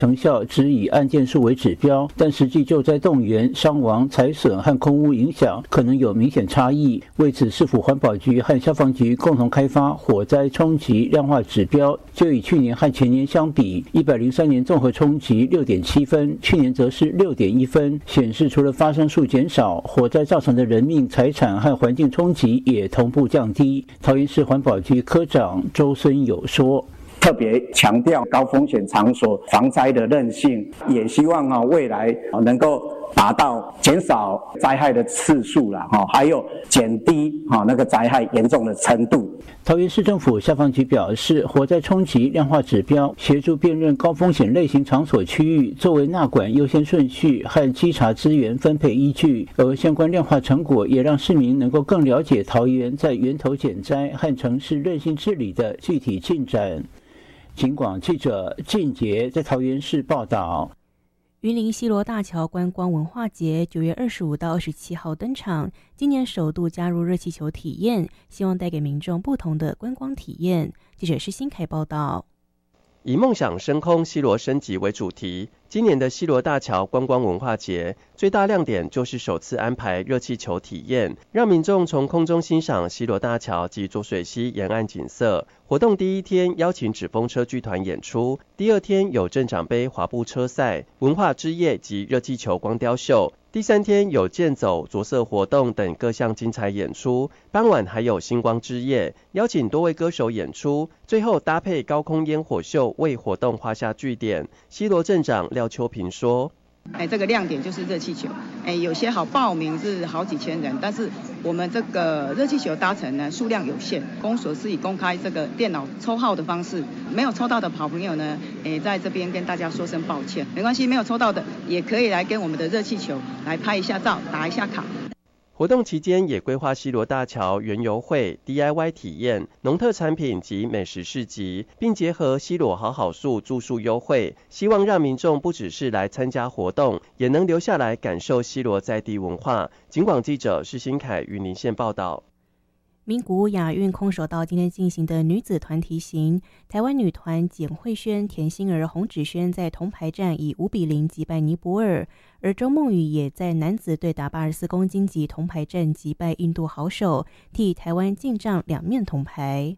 成效只以案件数为指标，但实际救灾动员、伤亡、财损和空污影响可能有明显差异。为此，市府环保局和消防局共同开发火灾冲击量化指标，就以去年和前年相比，103年综合冲击6.7分，去年则是6.1分，显示除了发生数减少，火灾造成的人命、财产和环境冲击也同步降低。桃园市环保局科长周孙友说。 特别强调高风险场所防灾的韧性，也希望未来能够达到减少灾害的次数啦，还有减低那个灾害严重的程度。 桃园市政府消防局表示，火灾冲击量化指标协助辨认高风险类型场所区域，作为纳管优先顺序和稽查资源分配依据。而相关量化成果也让市民能够更了解桃园在源头减灾和城市韧性治理的具体进展。警广记者靳杰在桃园市报道。 云林西螺大桥观光文化节9月25到27号登场，今年首度加入热气球体验，希望带给民众不同的观光体验。记者施新凯报道。 以梦想升空西螺升级为主题，今年的西螺大桥观光文化节最大亮点就是首次安排热气球体验，让民众从空中欣赏西螺大桥及浊水溪沿岸景色。活动第一天邀请纸风车剧团演出，第二天有镇长杯滑步车赛、文化之夜及热气球光雕秀，第三天有健走、着色活动等各项精彩演出，傍晚还有星光之夜，邀请多位歌手演出，最后搭配高空烟火秀为活动画下句点。西螺镇长廖秋平说， 这个亮点就是热气球，有些好报名是好几千人，但是我们这个热气球搭乘呢数量有限，公所是以公开这个电脑抽号的方式，没有抽到的好朋友呢，在这边跟大家说声抱歉，没关系，没有抽到的也可以来跟我们的热气球来拍一下照，打一下卡。 活动期间也规划西螺大桥园游会、DIY 体验、农特产品及美食市集，并结合西螺好好宿住宿优惠，希望让民众不只是来参加活动，也能留下来感受西螺在地文化。警广记者施新凯云林县报道。 名古屋亚运空手道今天进行的女子团体型，台湾女团简慧萱、田心儿、洪芷萱在铜牌战以5-0击败尼泊尔，而周梦雨也在男子对打84公斤级铜牌战击败印度好手，替台湾进账2面铜牌。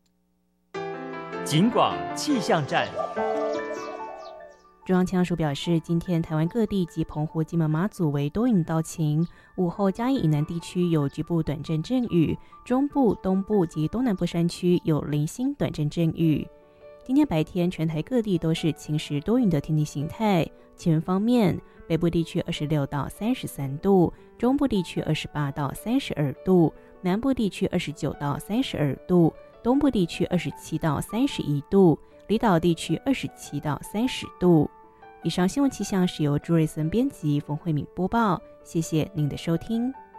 警广气象站。 中央气象署表示，今天台湾各地及澎湖、金门、马祖为多云到晴，午后嘉义以南地区有局部短暂阵雨，中部、东部及东南部山区有零星短暂阵雨。今天白天全台各地都是晴时多云的天气形态。气温方面，北部地区26到33度，中部地区28到32度，南部地区29到32度，东部地区27到31度，离岛地区27到30度。以上新闻气象是由朱瑞森编辑，冯慧敏播报，谢谢您的收听。